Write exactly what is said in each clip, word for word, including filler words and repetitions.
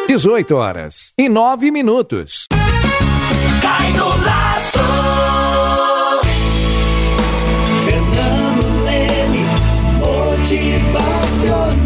dezoito horas e nove minutos. Cai no laço. Fernando Leme, motivacional.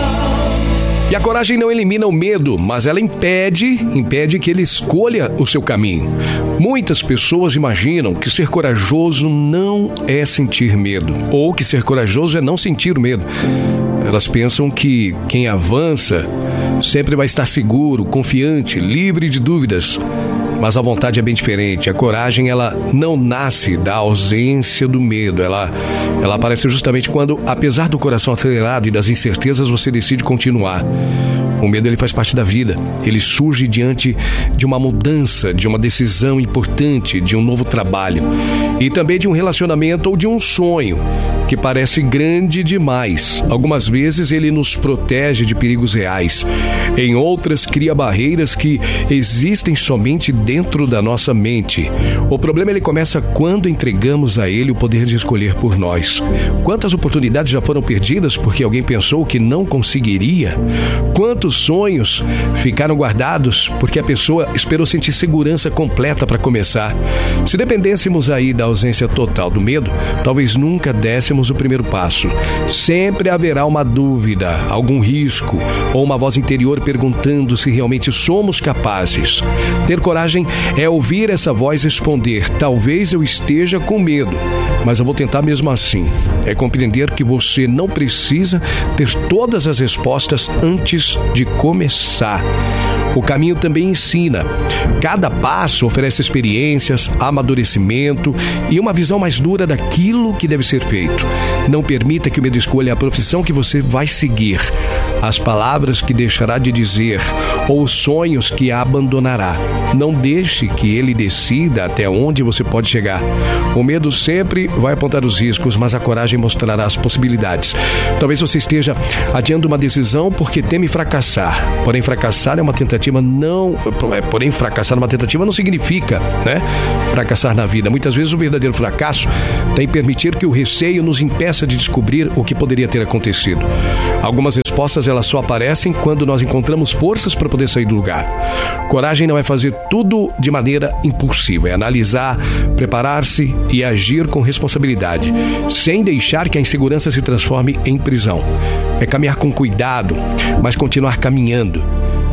E a coragem não elimina o medo, mas ela impede, impede que ele escolha o seu caminho. Muitas pessoas imaginam que ser corajoso não é sentir medo, ou que ser corajoso é não sentir medo. Elas pensam que quem avança sempre vai estar seguro, confiante, livre de dúvidas. Mas a vontade é bem diferente. A coragem, ela não nasce da ausência do medo. Ela, ela aparece justamente quando, apesar do coração acelerado e das incertezas, você decide continuar. O medo, ele faz parte da vida. Ele surge diante de uma mudança, de uma decisão importante, de um novo trabalho. E também de um relacionamento ou de um sonho que parece grande demais. Algumas vezes ele nos protege de perigos reais. Em outras, cria barreiras que existem somente dentro da nossa mente. O problema, ele começa quando entregamos a ele o poder de escolher por nós. Quantas oportunidades já foram perdidas porque alguém pensou que não conseguiria? Quantos sonhos ficaram guardados porque a pessoa esperou sentir segurança completa para começar? Se dependêssemos aí da ausência total do medo, talvez nunca dessemos o primeiro passo. Sempre haverá uma dúvida, algum risco ou uma voz interior perguntando se realmente somos capazes. Ter coragem é ouvir essa voz responder: talvez eu esteja com medo, mas eu vou tentar mesmo assim. É compreender que você não precisa ter todas as respostas antes de começar. O caminho também ensina. Cada passo oferece experiências, amadurecimento e uma visão mais dura daquilo que deve ser feito. Não permita que o medo escolha a profissão que você vai seguir, as palavras que deixará de dizer ou os sonhos que abandonará. Não deixe que ele decida até onde você pode chegar. O medo sempre vai apontar os riscos, mas a coragem mostrará as possibilidades. Talvez você esteja adiando uma decisão porque teme fracassar. Porém, fracassar é uma tentativa não... Porém, fracassar numa tentativa não significa, né, fracassar na vida. Muitas vezes o verdadeiro fracasso tem permitir que o receio nos impeça de descobrir o que poderia ter acontecido. Algumas respostas, elas só aparecem quando nós encontramos forças para poder sair do lugar. Coragem não é fazer tudo de maneira impulsiva, é analisar, preparar-se e agir com responsabilidade, sem deixar que a insegurança se transforme em prisão. É caminhar com cuidado, mas continuar caminhando.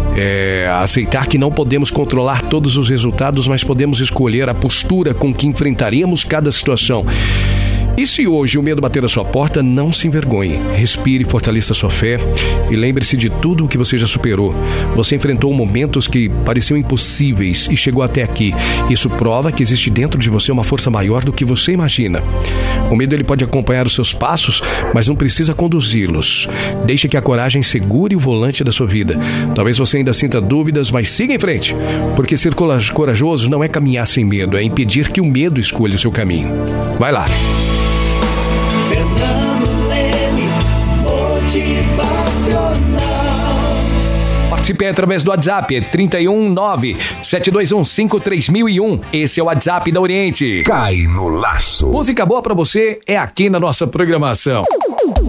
É aceitar que não podemos controlar todos os resultados, mas podemos escolher a postura com que enfrentaremos cada situação. E se hoje o medo bater a sua porta, não se envergonhe. Respire, fortaleça a sua fé e lembre-se de tudo o que você já superou. Você enfrentou momentos que pareciam impossíveis e chegou até aqui. Isso prova que existe dentro de você uma força maior do que você imagina. O medo, ele pode acompanhar os seus passos, mas não precisa conduzi-los. Deixe que a coragem segure o volante da sua vida. Talvez você ainda sinta dúvidas, mas siga em frente. Porque ser corajoso não é caminhar sem medo, é impedir que o medo escolha o seu caminho. Vai lá. Fernando Leme, motivacional. Participe através do WhatsApp, é trinta e um, nove, sete dois um, cinco três mil e um. Esse é o WhatsApp da Oriente. Cai no laço. Música boa pra você é aqui na nossa programação.